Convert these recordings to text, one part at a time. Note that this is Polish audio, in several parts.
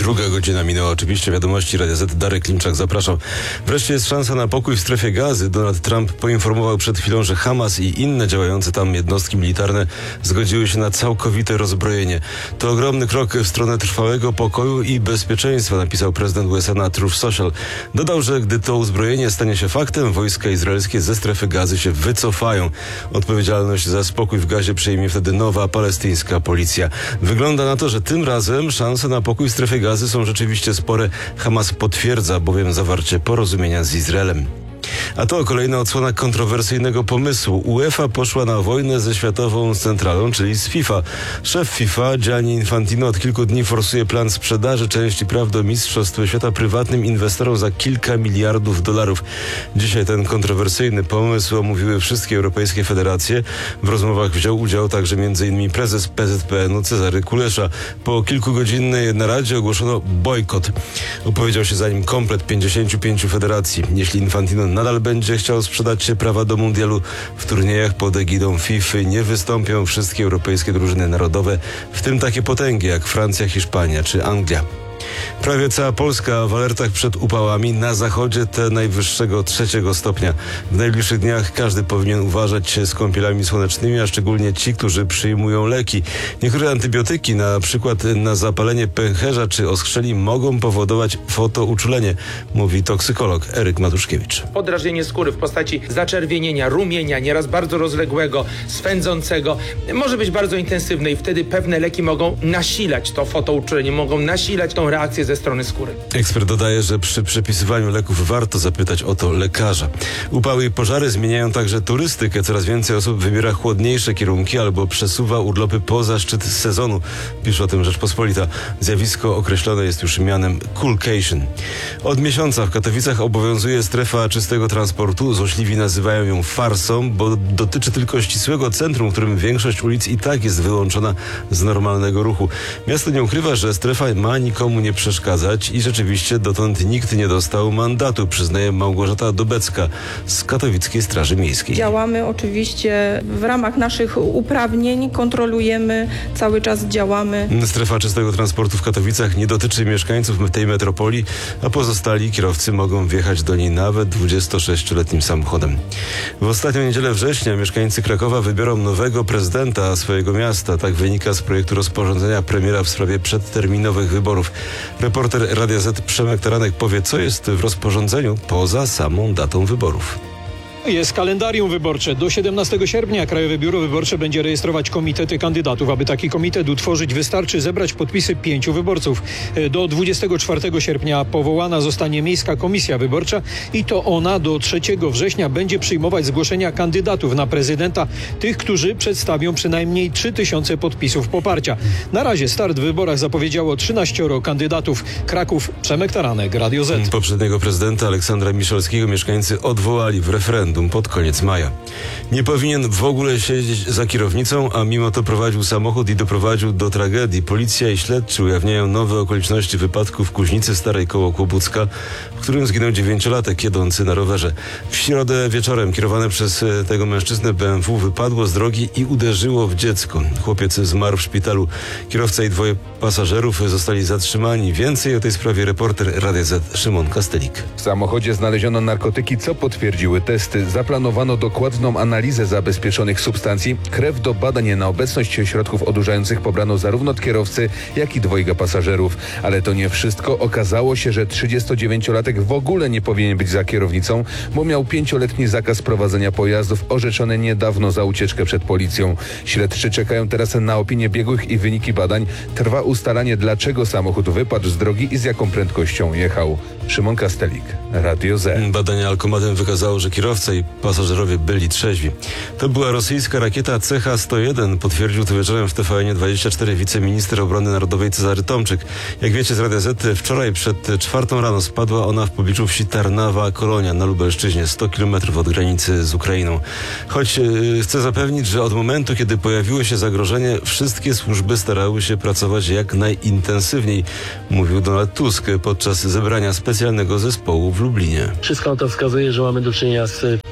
Druga godzina minęła. Oczywiście wiadomości Radia Z. Darek Klimczak, zapraszam. Wreszcie jest szansa na pokój w strefie Gazy. Donald Trump poinformował przed chwilą, że Hamas i inne działające tam jednostki militarne zgodziły się na całkowite rozbrojenie. To ogromny krok w stronę trwałego pokoju i bezpieczeństwa, napisał prezydent USA na Truth Social. Dodał, że gdy to uzbrojenie stanie się faktem, wojska izraelskie ze strefy Gazy się wycofają. Odpowiedzialność za spokój w Gazie przejmie wtedy nowa palestyńska policja. Wygląda na to, że tym razem szanse na pokój w strefie Gazy są rzeczywiście spore. Hamas potwierdza bowiem zawarcie porozumienia z Izraelem. A to kolejna odsłona kontrowersyjnego pomysłu. UEFA poszła na wojnę ze Światową Centralą, czyli z FIFA. Szef FIFA, Gianni Infantino, od kilku dni forsuje plan sprzedaży części praw do Mistrzostw Świata prywatnym inwestorom za kilka miliardów dolarów. Dzisiaj ten kontrowersyjny pomysł omówiły wszystkie europejskie federacje. W rozmowach wziął udział także m.in. prezes PZPN-u Cezary Kulesza. Po kilkugodzinnej naradzie ogłoszono bojkot. Opowiedział się za nim komplet 55 federacji. Jeśli Infantino nadal będzie chciał sprzedać się prawa do mundialu, w turniejach pod egidą FIFA nie wystąpią wszystkie europejskie drużyny narodowe, w tym takie potęgi jak Francja, Hiszpania czy Anglia. Prawie cała Polska w alertach przed upałami, na zachodzie te najwyższego 3 stopnia. W najbliższych dniach każdy powinien uważać się z kąpielami słonecznymi, a szczególnie ci, którzy przyjmują leki. Niektóre antybiotyki, na przykład na zapalenie pęcherza czy oskrzeli, mogą powodować fotouczulenie, mówi toksykolog Eryk Matuszkiewicz. Podrażnienie skóry w postaci zaczerwienienia, rumienia, nieraz bardzo rozległego, swędzącego, może być bardzo intensywne i wtedy pewne leki mogą nasilać to fotouczulenie, mogą nasilać tą reakcję ze strony skóry. Ekspert dodaje, że przy przepisywaniu leków warto zapytać o to lekarza. Upały i pożary zmieniają także turystykę. Coraz więcej osób wybiera chłodniejsze kierunki albo przesuwa urlopy poza szczyt sezonu. Pisze o tym Rzeczpospolita. Zjawisko określone jest już mianem coolcation. Od miesiąca w Katowicach obowiązuje strefa czystego transportu. Złośliwi nazywają ją farsą, bo dotyczy tylko ścisłego centrum, w którym większość ulic i tak jest wyłączona z normalnego ruchu. Miasto nie ukrywa, że strefa ma nikomu nie przeszkadzać i rzeczywiście dotąd nikt nie dostał mandatu, przyznaje Małgorzata Dobecka z Katowickiej Straży Miejskiej. Działamy oczywiście w ramach naszych uprawnień, kontrolujemy, cały czas działamy. Strefa czystego transportu w Katowicach nie dotyczy mieszkańców tej metropolii, a pozostali kierowcy mogą wjechać do niej nawet 26-letnim samochodem. W ostatnią niedzielę września mieszkańcy Krakowa wybiorą nowego prezydenta swojego miasta. Tak wynika z projektu rozporządzenia premiera w sprawie przedterminowych wyborów. Reporter Radia Z Przemek Taranek powie, co jest w rozporządzeniu poza samą datą wyborów. Jest kalendarium wyborcze. Do 17 sierpnia Krajowe Biuro Wyborcze będzie rejestrować komitety kandydatów. Aby taki komitet utworzyć, wystarczy zebrać podpisy 5 wyborców. Do 24 sierpnia powołana zostanie Miejska Komisja Wyborcza i to ona do 3 września będzie przyjmować zgłoszenia kandydatów na prezydenta, tych, którzy przedstawią przynajmniej 3000 podpisów poparcia. Na razie start w wyborach zapowiedziało 13 kandydatów. Kraków, Przemek Taranek, Radio Z. Poprzedniego prezydenta Aleksandra Miszalskiego mieszkańcy odwołali w referendum pod koniec maja. Nie powinien w ogóle siedzieć za kierownicą, a mimo to prowadził samochód i doprowadził do tragedii. Policja i śledczy ujawniają nowe okoliczności wypadku w Kuźnicy Starej koło Kłobucka, w którym zginął 9-latek jedący na rowerze. W środę wieczorem kierowane przez tego mężczyznę BMW wypadło z drogi i uderzyło w dziecko. Chłopiec zmarł w szpitalu. Kierowca i 2 pasażerów zostali zatrzymani. Więcej o tej sprawie reporter Radia Z Szymon Kastelik. W samochodzie znaleziono narkotyki, co potwierdziły testy. Zaplanowano dokładną analizę zabezpieczonych substancji. Krew do badań na obecność środków odurzających pobrano zarówno od kierowcy, jak i 2 pasażerów. Ale to nie wszystko. Okazało się, że 39-latek w ogóle nie powinien być za kierownicą, bo miał 5-letni zakaz prowadzenia pojazdów orzeczony niedawno za ucieczkę przed policją. Śledczy czekają teraz na opinię biegłych i wyniki badań. Trwa ustalanie, dlaczego samochód wypadł z drogi i z jaką prędkością jechał. Szymon Kastelik, Radio Z. Badanie alkomatem wykazało, że kierowca i pasażerowie byli trzeźwi. To była rosyjska rakieta CH-101, potwierdził to wieczorem w TVN24 wiceminister obrony narodowej Cezary Tomczyk. Jak wiecie z Radia Z, wczoraj przed 4 rano spadła ona w pobliżu wsi Tarnawa Kolonia na Lubelszczyźnie, 100 km od granicy z Ukrainą. Choć chcę zapewnić, że od momentu, kiedy pojawiło się zagrożenie, wszystkie służby starały się pracować jak najintensywniej, mówił Donald Tusk podczas zebrania specjalnego zespołu w Lublinie. Wszystko na to wskazuje, że mamy do czynienia z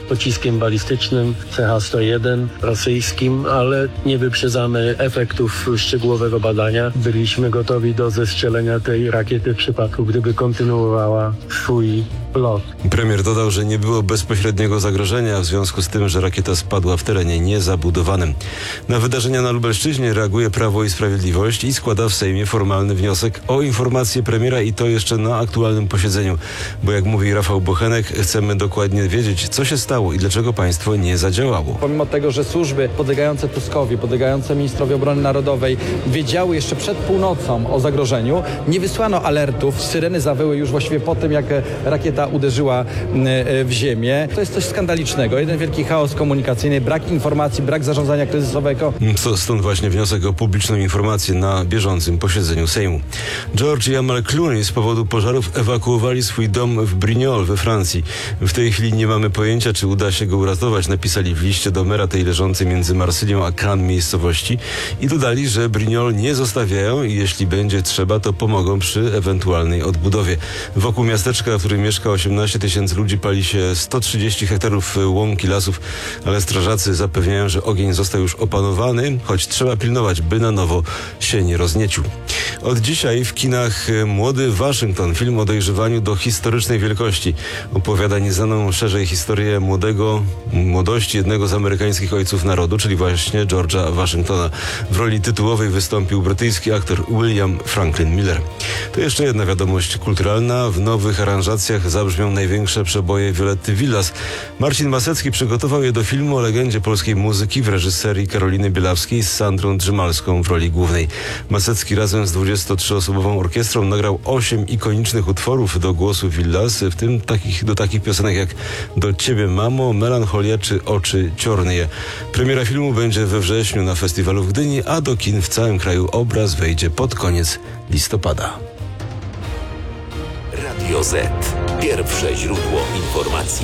pociskiem balistycznym CH-101 rosyjskim, ale nie wyprzedzamy efektów szczegółowego badania. Byliśmy gotowi do zestrzelenia tej rakiety w przypadku, gdyby kontynuowała swój lot. Premier dodał, że nie było bezpośredniego zagrożenia w związku z tym, że rakieta spadła w terenie niezabudowanym. Na wydarzenia na Lubelszczyźnie reaguje Prawo i Sprawiedliwość i składa w Sejmie formalny wniosek o informację premiera i to jeszcze na aktualnym posiedzeniu. Bo jak mówi Rafał Bochenek, chcemy dokładnie wiedzieć, co się stało i dlaczego państwo nie zadziałało. Pomimo tego, że służby podlegające Tuskowi, podlegające ministrowi obrony narodowej wiedziały jeszcze przed północą o zagrożeniu, nie wysłano alertów, syreny zawyły już właściwie po tym, jak rakieta uderzyła w ziemię. To jest coś skandalicznego. Jeden wielki chaos komunikacyjny, brak informacji, brak zarządzania kryzysowego. Stąd właśnie wniosek o publiczną informację na bieżącym posiedzeniu Sejmu. George i Amal Clooney z powodu pożarów ewakuowali swój dom w Brignoles we Francji. W tej chwili nie mamy pojęcia, czy uda się go uratować, napisali w liście do mera tej leżącej między Marsylią a Cannes miejscowości i dodali, że Brignoles nie zostawiają i jeśli będzie trzeba, to pomogą przy ewentualnej odbudowie. Wokół miasteczka, w którym mieszka 18 000 ludzi, pali się 130 hektarów łąki, lasów, ale strażacy zapewniają, że ogień został już opanowany, choć trzeba pilnować, by na nowo się nie rozniecił. Od dzisiaj w kinach Młody Waszyngton, film o dojrzewaniu do historycznej wielkości. Opowiada nieznaną szerzej historię młodości jednego z amerykańskich ojców narodu, czyli właśnie George'a Waszyngtona. W roli tytułowej wystąpił brytyjski aktor William Franklin Miller. To jeszcze jedna wiadomość kulturalna. W nowych aranżacjach zabrzmią największe przeboje Violetty Villas. Marcin Masecki przygotował je do filmu o legendzie polskiej muzyki w reżyserii Karoliny Bielawskiej z Sandrą Drzymalską w roli głównej. Masecki razem z 23-osobową orkiestrą nagrał 8 ikonicznych utworów do głosu Villas, w tym do takich piosenek jak Do Ciebie Mamo, Melancholia czy Oczy Ciornie. Premiera filmu będzie we wrześniu na festiwalu w Gdyni, a do kin w całym kraju obraz wejdzie pod koniec listopada. Radio Z. Pierwsze źródło informacji.